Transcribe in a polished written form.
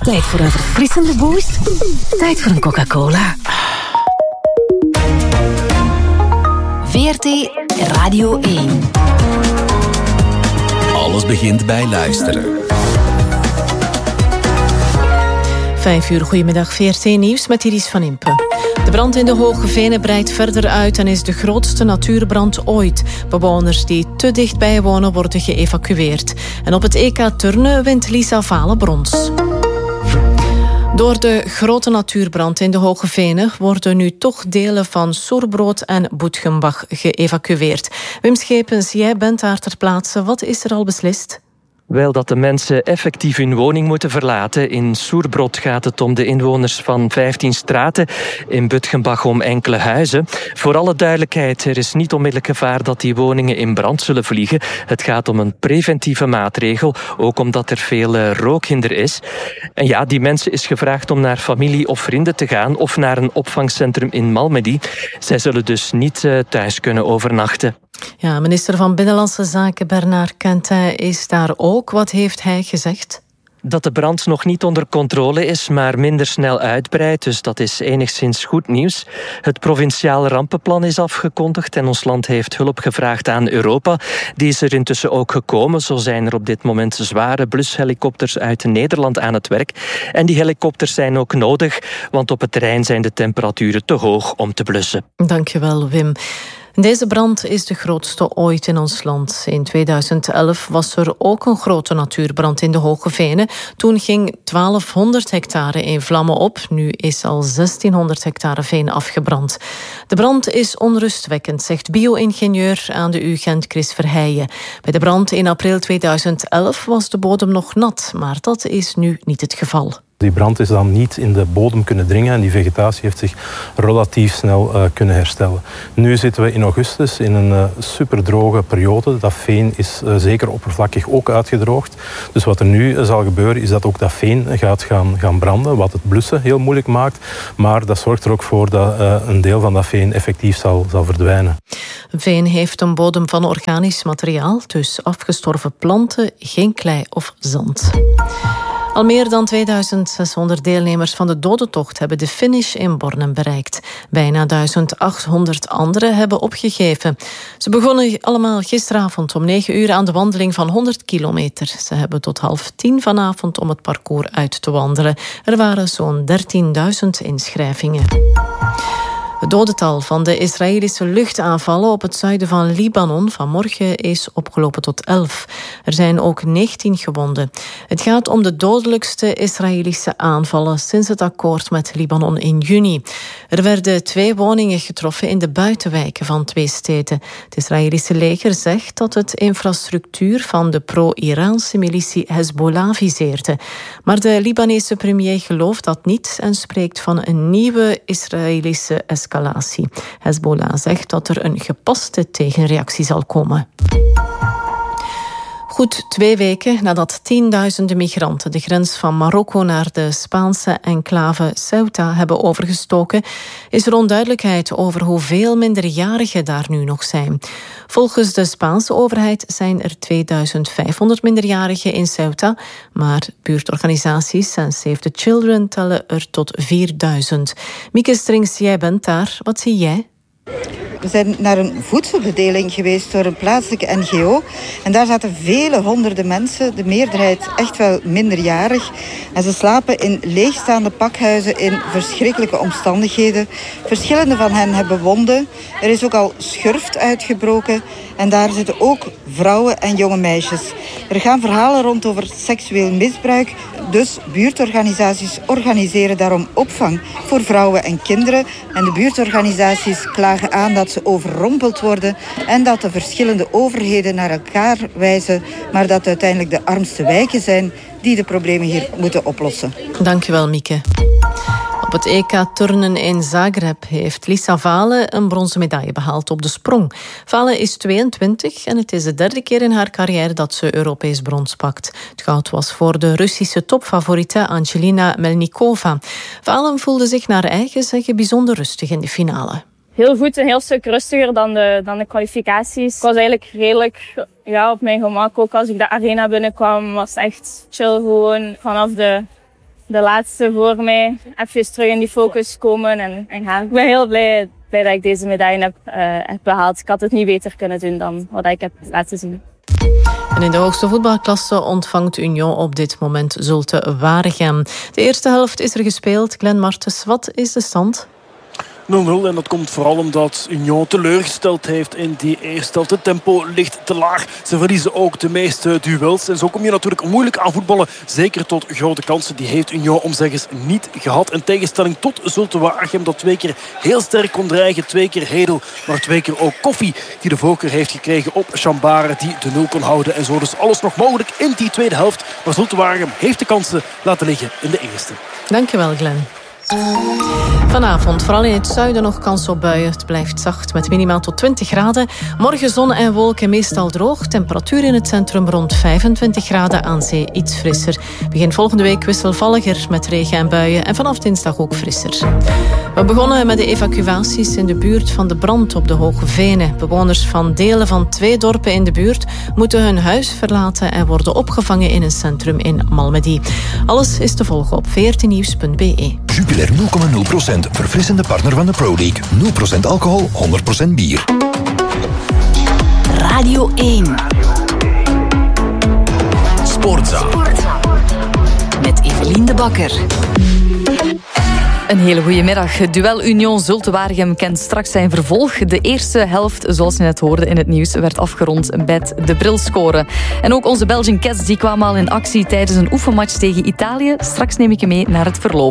Tijd voor een verfrissende boost. Tijd voor een Coca-Cola. VRT Radio 1. Alles begint bij luisteren. 5 uur, goedemiddag, VRT Nieuws met Iris van Impe. De brand in de Hoge Venen breidt verder uit en is de grootste natuurbrand ooit. Bewoners die te dichtbij wonen worden geëvacueerd. En op het EK turnen wint Lisa Vale brons. Door de grote natuurbrand in de Hoge Venen worden nu toch delen van Soerbrood en Boetgenbach geëvacueerd. Wim Schepens, jij bent daar ter plaatse. Wat is er al beslist? Wel, dat de mensen effectief hun woning moeten verlaten. In Soerbrod gaat het om de inwoners van 15 straten. In Butgenbach om enkele huizen. Voor alle duidelijkheid, er is niet onmiddellijk gevaar dat die woningen in brand zullen vliegen. Het gaat om een preventieve maatregel, ook omdat er veel rookhinder is. En ja, die mensen is gevraagd om naar familie of vrienden te gaan of naar een opvangcentrum in Malmedy. Zij zullen dus niet thuis kunnen overnachten. Ja, minister van Binnenlandse Zaken Bernard Quentin is daar ook. Wat heeft hij gezegd? Dat de brand nog niet onder controle is, maar minder snel uitbreidt. Dus dat is enigszins goed nieuws. Het provinciale rampenplan is afgekondigd en ons land heeft hulp gevraagd aan Europa. Die is er intussen ook gekomen. Zo zijn er op dit moment zware blushelikopters uit Nederland aan het werk. En die helikopters zijn ook nodig, want op het terrein zijn de temperaturen te hoog om te blussen. Dankjewel, Wim. Deze brand is de grootste ooit in ons land. In 2011 was er ook een grote natuurbrand in de Hoge Venen. Toen ging 1200 hectare in vlammen op. Nu is al 1600 hectare veen afgebrand. De brand is onrustwekkend, zegt bio-ingenieur aan de UU Gent Chris Verheijen. Bij de brand in april 2011 was de bodem nog nat, maar dat is nu niet het geval. Die brand is dan niet in de bodem kunnen dringen en die vegetatie heeft zich relatief snel kunnen herstellen. Nu zitten we in augustus in een superdroge periode. Dat veen is zeker oppervlakkig ook uitgedroogd. Dus wat er nu zal gebeuren is dat ook dat veen gaat gaan branden, wat het blussen heel moeilijk maakt. Maar dat zorgt er ook voor dat een deel van dat veen effectief zal verdwijnen. Veen heeft een bodem van organisch materiaal, dus afgestorven planten, geen klei of zand. Al meer dan 2600 deelnemers van de dodentocht hebben de finish in Bornem bereikt. Bijna 1800 anderen hebben opgegeven. Ze begonnen allemaal gisteravond om 9 uur aan de wandeling van 100 kilometer. Ze hebben tot 9:30 vanavond om het parcours uit te wandelen. Er waren zo'n 13.000 inschrijvingen. Het dodental van de Israëlische luchtaanvallen op het zuiden van Libanon vanmorgen is opgelopen tot 11. Er zijn ook 19 gewonden. Het gaat om de dodelijkste Israëlische aanvallen sinds het akkoord met Libanon in juni. Er werden 2 woningen getroffen in de buitenwijken van 2 steden. Het Israëlische leger zegt dat het infrastructuur van de pro-Iraanse militie Hezbollah viseerde. Maar de Libanese premier gelooft dat niet en spreekt van een nieuwe Israëlische escalatie. Hezbollah zegt dat er een gepaste tegenreactie zal komen. Goed 2 weken nadat tienduizenden migranten de grens van Marokko naar de Spaanse enclave Ceuta hebben overgestoken, is er onduidelijkheid over hoeveel minderjarigen daar nu nog zijn. Volgens de Spaanse overheid zijn er 2500 minderjarigen in Ceuta, maar buurtorganisaties en Save the Children tellen er tot 4000. Mieke Strings, jij bent daar. Wat zie jij? We zijn naar een voedselbedeling geweest door een plaatselijke NGO. En daar zaten vele honderden mensen, de meerderheid echt wel minderjarig. En ze slapen in leegstaande pakhuizen in verschrikkelijke omstandigheden. Verschillende van hen hebben wonden. Er is ook al schurft uitgebroken. En daar zitten ook vrouwen en jonge meisjes. Er gaan verhalen rond over seksueel misbruik. Dus buurtorganisaties organiseren daarom opvang voor vrouwen en kinderen. En de buurtorganisaties klagen aan dat ze overrompeld worden en dat de verschillende overheden naar elkaar wijzen, maar dat uiteindelijk de armste wijken zijn die de problemen hier moeten oplossen. Dankjewel, Mieke. Op het EK turnen in Zagreb heeft Lisa Vale een bronzen medaille behaald op de sprong. Vale is 22 en het is de 3e keer in haar carrière dat ze Europees brons pakt. Het goud was voor de Russische topfavorite Angelina Melnikova. Vale voelde zich naar eigen zeggen bijzonder rustig in de finale. Heel goed, een heel stuk rustiger dan de kwalificaties. Ik was eigenlijk redelijk op mijn gemak. Ook als ik de arena binnenkwam, was het echt chill gewoon vanaf de de laatste voor mij even terug in die focus komen en gaan. Ik ben heel blij dat ik deze medaille heb behaald. Ik had het niet beter kunnen doen dan wat ik heb laten zien. En in de hoogste voetbalklasse ontvangt Union op dit moment Zulte Waregem. De eerste helft is er gespeeld. Glenn Martens, wat is de stand? 0-0 en dat komt vooral omdat Union teleurgesteld heeft in die eerste helft. Het tempo ligt te laag. Ze verliezen ook de meeste duels. En zo kom je natuurlijk moeilijk aan voetballen. Zeker tot grote kansen. Die heeft Union omzeggens niet gehad. In tegenstelling tot Zulte Waregem dat 2 keer heel sterk kon dreigen. 2 keer Hedel, maar 2 keer ook Koffie. Die de voorkeur heeft gekregen op Chambare. Die de 0 kon houden. En zo dus alles nog mogelijk in die tweede helft. Maar Zulte Waregem heeft de kansen laten liggen in de eerste. Dankjewel, Glenn. Vanavond vooral in het zuiden nog kans op buien. Het blijft zacht met minimaal tot 20 graden. Morgen zon en wolken meestal droog. Temperatuur in het centrum rond 25 graden, aan zee iets frisser. Begin volgende week wisselvalliger met regen en buien. En vanaf dinsdag ook frisser. We begonnen met de evacuaties in de buurt van de brand op de Hoge Venen. Bewoners van delen van 2 dorpen in de buurt moeten hun huis verlaten en worden opgevangen in een centrum in Malmedy. Alles is te volgen op 14nieuws.be. Jupiler 0,0%. Verfrissende partner van de Pro League. 0% alcohol, 100% bier. Radio 1. Sportza. Met Evelien de Bakker. Een hele goede middag. Het duel Union Zulte Waregem kent straks zijn vervolg. De eerste helft, zoals je net hoorde in het nieuws, werd afgerond met de brilscore. En ook onze Belgian Cats die kwamen al in actie tijdens een oefenmatch tegen Italië. Straks neem ik je mee naar het verloop.